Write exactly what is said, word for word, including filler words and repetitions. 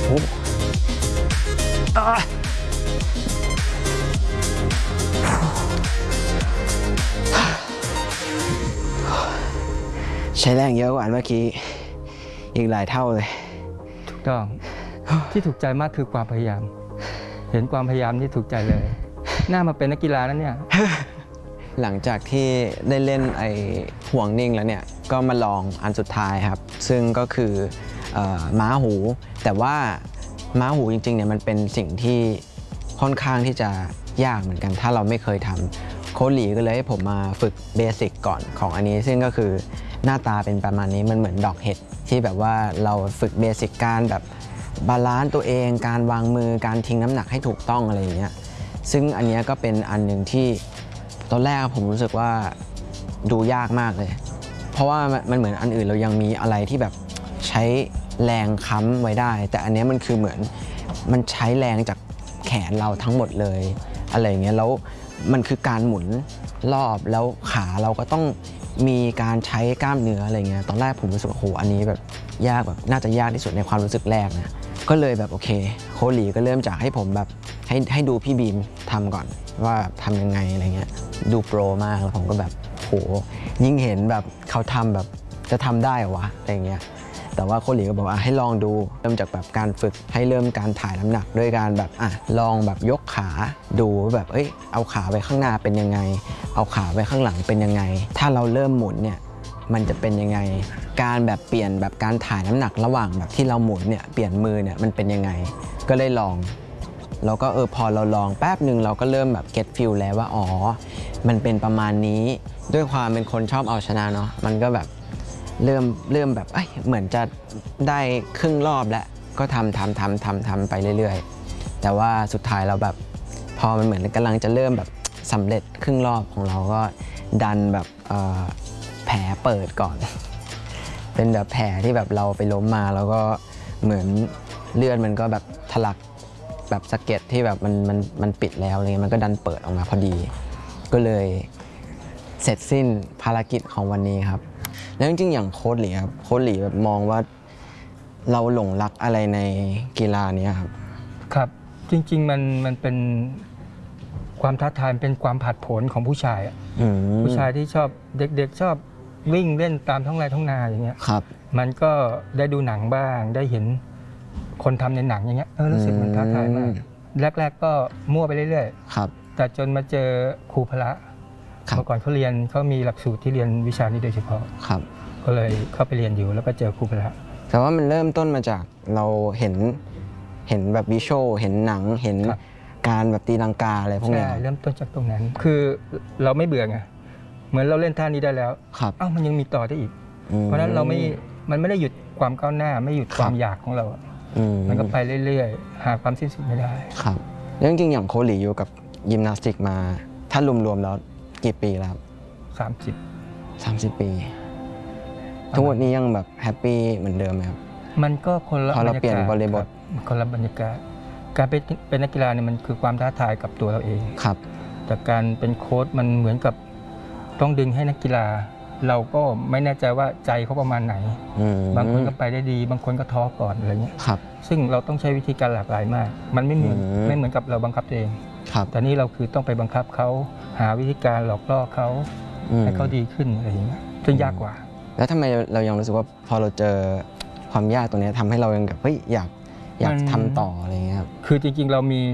โอ้ใช้แรงเยอะกว่าเมื่อกี้อีกหลายเท่าเลยถูกต้องที่ถูกใจมากคือความพยายามเห็นความพยายามที่ถูกใจเลยน่ามาเป็นนักกีฬานั้นเนี่ยหลังจากที่ได้เล่นไอ้ห่วงนิ่งแล้วเนี่ยก็มาลองอันสุดท้ายครับซึ่งก็คือม้าหูแต่ว่าม้าหูจริงๆเนี่ยมันเป็นสิ่งที่ค่อนข้างที่จะยากเหมือนกันถ้าเราไม่เคยทำโค้ชหลีก็เลยให้ผมมาฝึกเบสิกก่อนของอันนี้ซึ่งก็คือหน้าตาเป็นประมาณนี้มันเหมือนดอกเห็ดที่แบบว่าเราฝึกเบสิกการแบบบาลานซ์ตัวเองการวางมือการทิ้งน้ำหนักให้ถูกต้องอะไรอย่างเงี้ยซึ่งอันนี้ก็เป็นอันหนึ่งที่ตอนแรกผมรู้สึกว่าดูยากมากเลยเพราะว่ามันเหมือนอันอื่นเรายังมีอะไรที่แบบใช้แรงค้ำไว้ได้แต่อันนี้มันคือเหมือนมันใช้แรงจากแขนเราทั้งหมดเลยอะไรอย่างเงี้ยแล้วมันคือการหมุนรอบแล้วขาเราก็ต้องมีการใช้กล้ามเนื้ออะไรเงี้ยตอนแรกผมรู้สึกว่าโหอันนี้แบบยากแบบน่าจะยากที่สุดในความรู้สึกแรกนะก็เลยแบบโอเคโค้ชหลีก็เริ่มจากให้ผมแบบให้ให้ดูพี่บีมทำก่อนว่าทำยังไงอะไรเงี้ยดูโปรมากแล้วผมก็แบบโหยิ่งเห็นแบบเขาทำแบบจะทำได้เหรอวะอะไรเงี้ยแต่ว่าโค้ชหลีก็บอกว่าให้ลองดูเริ่มจากแบบการฝึกให้เริ่มการถ่ายน้ำหนักด้วยการแบบอ่ะลองแบบยกขาดูแบบเอ้ยเอาขาไว้ข้างหน้าเป็นยังไงเอาขาไว้ข้างหลังเป็นยังไงถ้าเราเริ่มหมุนเนี่ยมันจะเป็นยังไงการแบบเปลี่ยนแบบการถ่ายน้ำหนักระหว่างแบบที่เราหมุนเนี่ยเปลี่ยนมือเนี่ยมันเป็นยังไงก็เลยลองแล้วก็เออพอเราลองแป๊บหนึ่งเราก็เริ่มแบบเก็ตฟิลแล้วว่าอ๋อมันเป็นประมาณนี้ด้วยความเป็นคนชอบเอาชนะเนาะมันก็แบบเริ่มเริ่มแบบเอ้ยเหมือนจะได้ครึ่งรอบแล้วก็ทำทำทำทำทำไปเรื่อยๆแต่ว่าสุดท้ายเราแบบพอมันเหมือนกำลังจะเริ่มแบบสำเร็จครึ่งรอบของเราก็ดันแบบแผลเปิดก่อนเป็นแบบแผลที่แบบเราไปล้มมาแล้วก็เหมือนเลือดมันก็แบบทะลักแบบสะเก็ดที่แบบมันมันมันปิดแล้วอะไรเงี้ยมันก็ดันเปิดออกมาพอดีก็เลยเสร็จสิ้นภารกิจของวันนี้ครับแล้วจริงๆอย่างโค้ชหลีครับโค้ชหลีแบบมองว่าเราหลงรักอะไรในกีฬานี้ครับครับจริงๆมันมันเป็นความท้าทายเป็นความผัดผลของผู้ชายผู้ชายที่ชอบเด็กๆชอบวิ่งเล่นตามท้องไร่ท้องนาอย่างเงี้ยครับมันก็ได้ดูหนังบ้างได้เห็นคนทำในหนังอย่างเงี้ยเออรู้สึกมันท้าทายมากแรกๆก็มั่วไปเรื่อยๆครับแต่จนมาเจอครูพละเมื่อก่อนเขาเรียนเขามีหลักสูตรที่เรียนวิชานี้โดยเฉพาะครับก็เลยเข้าไปเรียนอยู่แล้วก็เจอครูพละแต่ว่ามันเริ่มต้นมาจากเราเห็นเห็นแบบวิชวลเห็นหนังเห็นการแบบตีลังกาอะไรพวกนี้ใช่เริ่มต้นจากตรงนั้นคือเราไม่เบื่อไงเหมือนเราเล่นท่านี้ได้แล้วเอ้ามันยังมีต่อได้อีกเพราะฉะนั้นเราไม่มันไม่ได้หยุดความก้าวหน้าไม่หยุดความอยากของเรามันก็ไปเรื่อยๆหาความสิ้นสุดไม่ได้ครับแล้วจริงๆอย่างโค้ชหลีอยู่กับยิมนาสติกมาถ้ารวมๆแล้วกี่ปีแล้วครับสามสิบสามสิบปีทุกวันนี้ยังแบบแฮปปี้เหมือนเดิมไหมครับมันก็คนละพอเราเปลี่ยนบริบทคนละบรรยากาศการเป็นเป็นนักกีฬาเนี่ยมันคือความท้าทายกับตัวเราเองครับแต่การเป็นโค้ชมันเหมือนกับต้องดึงให้นักกีฬาเราก็ไม่แน่ใจว่าใจเขาประมาณไหนบางคนก็ไปได้ดีบางคนก็ท้อก่อนอะไรเงี้ยครับซึ่งเราต้องใช้วิธีการหลากหลายมากมันไม่เหมือนไม่เหมือนกับเราบังคับตัวเองแต่นี่เราคือต้องไปบังคับเขาหาวิธีการหลอกล่อเขาให้เขาดีขึ้นอะไรอย่างเงี้ยซึ่งยากกว่าแล้วทำไมเรายังรู้สึกว่าพอเราเจอความยากตรงนี้ทำให้เรายังแบบเฮ้ยอยากอยากทำต่ออะไรเงี้ยครับคือจริงๆเรามี